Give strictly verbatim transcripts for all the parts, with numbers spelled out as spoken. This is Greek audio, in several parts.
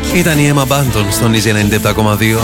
Ήταν η Emma Banton στον Easy ενενήντα επτά κόμμα δύο.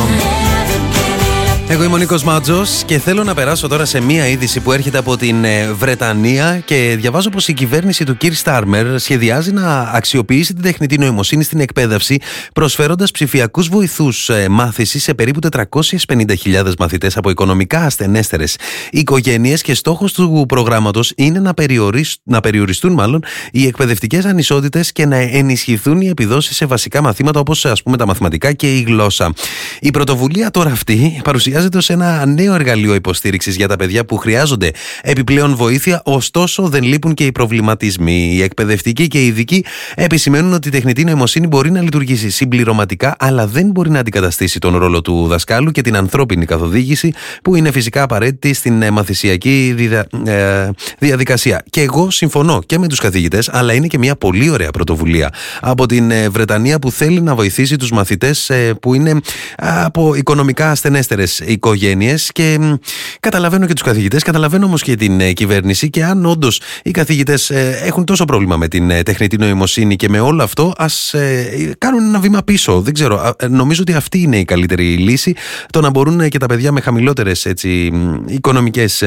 Εγώ είμαι ο Νίκος Μάτζος και θέλω να περάσω τώρα σε μία είδηση που έρχεται από την Βρετανία και διαβάζω πως η κυβέρνηση του Keir Starmer σχεδιάζει να αξιοποιήσει την τεχνητή νοημοσύνη στην εκπαίδευση, προσφέροντας ψηφιακούς βοηθούς μάθησης σε περίπου τετρακόσιες πενήντα χιλιάδες μαθητές από οικονομικά ασθενέστερες οικογένειες, και στόχος του προγράμματος είναι να, περιορισ... να περιοριστούν μάλλον οι εκπαιδευτικές ανισότητες και να ενισχυθούν οι επιδόσεις σε βασικά μαθήματα όπως, ας πούμε, τα μαθηματικά και η γλώσσα. Η πρωτοβουλία τώρα αυτή παρουσιάζεται ως ένα νέο εργαλείο υποστήριξης για τα παιδιά που χρειάζονται επιπλέον βοήθεια, ωστόσο δεν λείπουν και οι προβληματισμοί. Οι εκπαιδευτικοί και οι ειδικοί επισημαίνουν ότι η τεχνητή νοημοσύνη μπορεί να λειτουργήσει συμπληρωματικά, αλλά δεν μπορεί να αντικαταστήσει τον ρόλο του δασκάλου και την ανθρώπινη καθοδήγηση που είναι φυσικά απαραίτητη στην μαθησιακή διδα... ε... διαδικασία. Και εγώ συμφωνώ και με τους καθηγητές, αλλά είναι και μια πολύ ωραία πρωτοβουλία από την Βρετανία που θέλει να βοηθήσει τους μαθητές που είναι από οικονομικά ασθενέστερες οικογένειες, και καταλαβαίνω και τους καθηγητές, καταλαβαίνω όμως και την κυβέρνηση, και αν όντως οι καθηγητές έχουν τόσο πρόβλημα με την τεχνητή νοημοσύνη και με όλο αυτό, ας κάνουν ένα βήμα πίσω. Δεν ξέρω, νομίζω ότι αυτή είναι η καλύτερη λύση, το να μπορούν και τα παιδιά με χαμηλότερες, έτσι, οικονομικές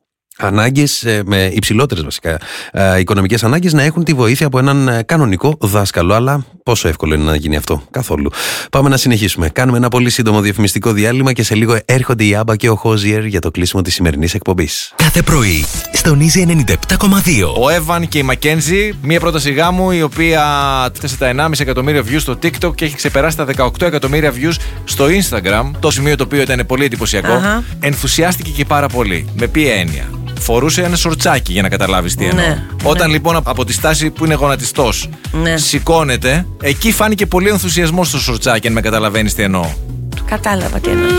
ανάγκες, με υψηλότερες βασικά οικονομικές ανάγκες, να έχουν τη βοήθεια από έναν κανονικό δάσκαλο. Αλλά πόσο εύκολο είναι να γίνει αυτό? Καθόλου. Πάμε να συνεχίσουμε. Κάνουμε ένα πολύ σύντομο διαφημιστικό διάλειμμα και σε λίγο έρχονται η Άμπα και ο Χόζιερ για το κλείσιμο της σημερινής εκπομπής. Κάθε πρωί στον Easy ενενήντα επτά κόμμα δύο. Ο Εύαν και η Μακένζι, μία πρόταση γάμου η οποία φτάσε τα ενάμιση εκατομμύρια views στο TikTok και έχει ξεπεράσει τα δεκαοκτώ εκατομμύρια views στο Instagram. Το σημείο το οποίο ήταν πολύ εντυπωσιακό. Uh-huh. Ενθουσιάστηκε και πάρα πολύ. Με ποια έννοια? Φορούσε ένα σορτσάκι, για να καταλάβεις τι εννοώ. Ναι, Όταν ναι. λοιπόν από τη στάση που είναι γονατιστός ναι. σηκώνεται, εκεί φάνηκε πολύ ενθουσιασμό στο σορτσάκι, αν με καταλαβαίνεις τι εννοώ. Κατάλαβα τι εννοώ.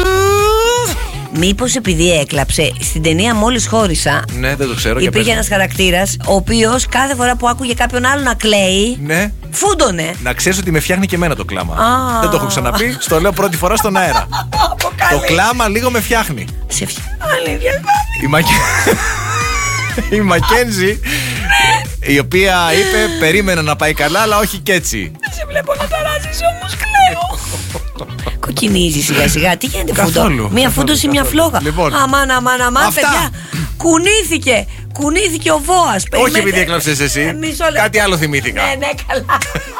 Μήπως επειδή έκλαψε στην ταινία Μόλις χώρισα? Ναι, δεν το ξέρω. Υπήρχε ένας χαρακτήρας ο οποίος κάθε φορά που άκουγε κάποιον άλλο να κλαίει, ναι, φούντωνε. Να ξέρεις ότι με φτιάχνει και εμένα το κλάμα. Ah. Δεν το έχω ξαναπεί. Στο λέω πρώτη φορά στον αέρα. Το κλάμα λίγο με φτιάχνει. Σε φτιάχνει. Η, Μακ... η Μακένζι, η οποία είπε περίμενα να πάει καλά, αλλά όχι κι έτσι. Δεν σε βλέπω να ταράζεις, όμως κλαίω. Κοκκινίζει σιγά σιγά. Τι γίνεται φούντο? Μία φούντωση, μια φλόγα. Λοιπόν, αμάν, αμάν, αμάν, αυτά. παιδιά. Κουνήθηκε. Κουνήθηκε ο Βόας. Όχι επειδή έκλαψες εσύ. Ε, Κάτι άλλο θυμήθηκα. Ναι, ναι, καλά.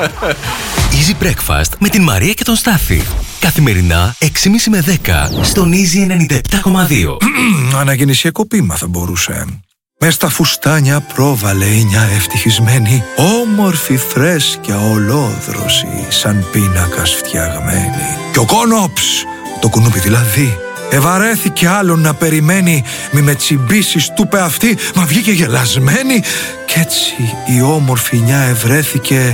Easy Breakfast με την Μαρία και τον Στάθη. Καθημερινά έξι και μισή με δέκα στον Easy ενενήντα επτά κόμμα δύο. Αναγεννησιακό πείμα θα μπορούσε. Μες στα φουστάνια πρόβαλε η μια ευτυχισμένη, όμορφη, φρέσκια, ολόδρωση, σαν πίνακας φτιαγμένη. Και ο Κόνοψ, το κουνούπι δηλαδή, ευαρέθηκε άλλον να περιμένει. Μη με τσιμπήσεις, του είπε αυτή, μα βγήκε γελασμένη. Κι έτσι η όμορφη νιά ευρέθηκε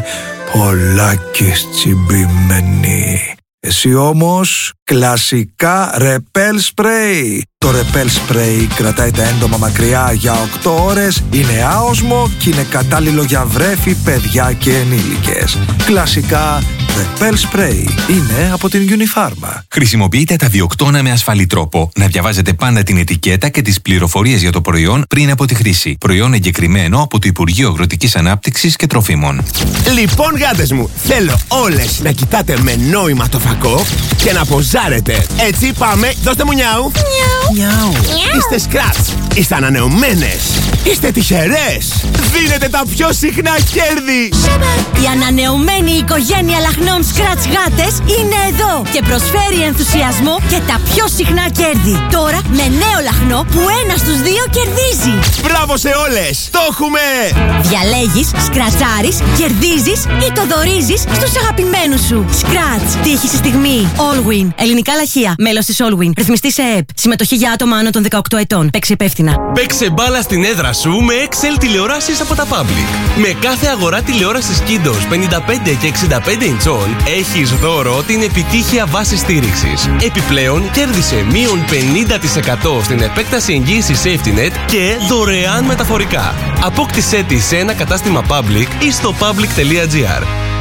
πολλάκις τσιμπημένη. Εσύ όμως, κλασικά ρεπέλ σπρέι. Το ρεπέλ σπρέι κρατάει τα έντομα μακριά για οκτώ ώρες, είναι άοσμο και είναι κατάλληλο για βρέφη, παιδιά και ενήλικες. Κλασικά ρεπέλ σπρέι είναι από την Unifarma. Χρησιμοποιείτε τα διοκτώνα με ασφαλή τρόπο. Να διαβάζετε πάντα την ετικέτα και τις πληροφορίες για το προϊόν πριν από τη χρήση. Προϊόν εγκεκριμένο από το Υπουργείο Αγροτικής Ανάπτυξης και Τροφίμων. Λοιπόν, γάτες μου, θέλω όλες να κοιτάτε με νόημα το φακό και να ποζάρετε. Έτσι πάμε, δώστε μου νιάου. Νιάου. Είστε σκράτς, είστε ανανεωμένες, είστε τυχερές. Δίνετε τα πιο συχνά κέρδη. Η ανανεωμένη οικογένεια λαχνών Scratch γάτες είναι εδώ και προσφέρει ενθουσιασμό και τα πιο συχνά κέρδη. Τώρα με νέο λαχνό που ένα στους δύο κερδίζει. Μπράβο σε όλες, το έχουμε! Διαλέγεις, σκρατσάρεις, κερδίζεις ή το δωρίζεις στους αγαπημένους σου. Scratch, τύχη στη στιγμή. Allwin, ελληνικά λαχεία, μέλος της Allwin, ρυθμιστή σε ΕΕΠ. Συμμετοχή για άτομα άνω των δεκαοκτώ ετών. Παίξε υπεύθυνα. Παίξε μπάλα στην έδρα σου με Excel τηλεοράσεις από τα Public. Με κάθε αγορά τηλεόρασης Kindos πενήντα πέντε και εξήντα πέντε ιντσών έχεις δώρο την επιτύχεια βάση στήριξης. Επιπλέον, κέρδισε μείον πενήντα τοις εκατό στην επέκταση εγγύησης SafetyNet και δωρεάν μεταφορικά. Απόκτησέ τη σε ένα κατάστημα Public ή στο public τελεία gr.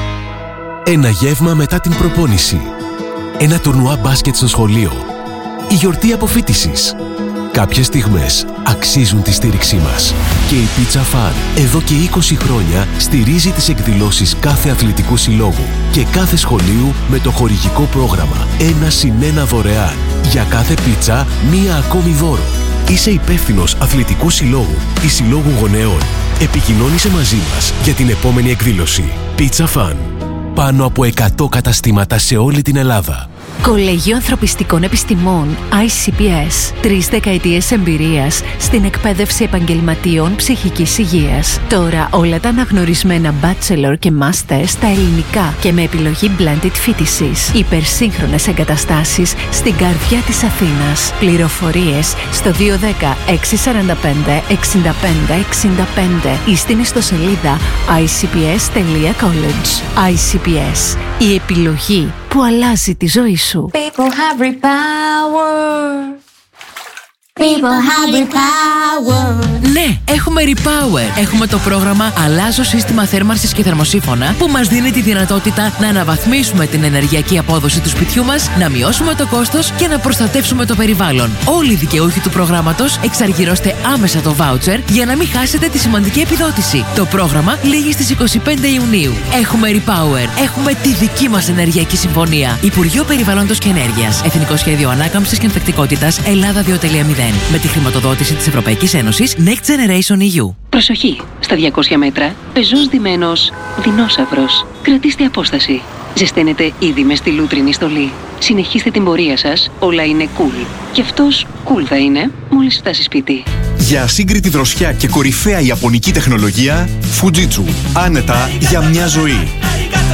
Ένα γεύμα μετά την προπόνηση. Ένα τουρνουά μπάσκετ στο σχολείο. Η γιορτή αποφοίτησης. Κάποιες στιγμές αξίζουν τη στήριξή μας. Και η Pizza Fun εδώ και είκοσι χρόνια στηρίζει τις εκδηλώσεις κάθε αθλητικού συλλόγου και κάθε σχολείου με το χορηγικό πρόγραμμα ένα συν ένα δωρεάν. Για κάθε πίτσα, μία ακόμη δώρο. Είσαι υπεύθυνος αθλητικού συλλόγου ή συλλόγου γονέων. Επικοινώνησε μαζί μας για την επόμενη εκδήλωση. Pizza Fun. Πάνω από εκατό καταστήματα σε όλη την Ελλάδα. Κολέγιο Ανθρωπιστικών Επιστημών άι σι πι ες. Τρεις δεκαετίες εμπειρίας στην εκπαίδευση επαγγελματίων ψυχικής υγείας. Τώρα όλα τα αναγνωρισμένα bachelor και master στα ελληνικά και με επιλογή blended φοιτησής. Υπερσύγχρονες εγκαταστάσεις στην καρδιά της Αθήνας. Πληροφορίες στο δύο ένα μηδέν έξι τέσσερα πέντε εξήντα πέντε εξήντα πέντε ή στην ιστοσελίδα άι σι πι ες τελεία college. άι σι πι ες. Η επιλογή που αλλάζει τη ζωή σου. People have repower. People have repower. Ναι, έχουμε Repower. Έχουμε το πρόγραμμα Αλλάζω σύστημα θέρμανσης και θερμοσύφωνα που μας δίνει τη δυνατότητα να αναβαθμίσουμε την ενεργειακή απόδοση του σπιτιού μας, να μειώσουμε το κόστος και να προστατεύσουμε το περιβάλλον. Όλοι οι δικαιούχοι του προγράμματος εξαργυρώστε άμεσα το voucher για να μην χάσετε τη σημαντική επιδότηση. Το πρόγραμμα λήγει στις είκοσι πέντε Ιουνίου. Έχουμε Repower. Έχουμε τη δική μας ενεργειακή συμφωνία. Υπουργείο Περιβάλλοντος και Ενέργειας. Εθνικό Σχέδιο Ανάκαμψης και Ανθεκτικότητας Ελλάδα δύο κόμμα μηδέν. Με τη χρηματοδότηση της Ευρωπαϊκής Ένωσης Next Generation ι γιου. Προσοχή! Στα διακόσια μέτρα, πεζός ντυμένος δεινόσαυρος. Κρατήστε απόσταση. Ζεσταίνετε ήδη με στη λούτρινη στολή. Συνεχίστε την πορεία σας, όλα είναι cool. Και αυτός cool θα είναι μόλις φτάσει σπίτι. Για ασύγκριτη δροσιά και κορυφαία ιαπωνική τεχνολογία, Fujitsu. Άνετα για μια ζωή.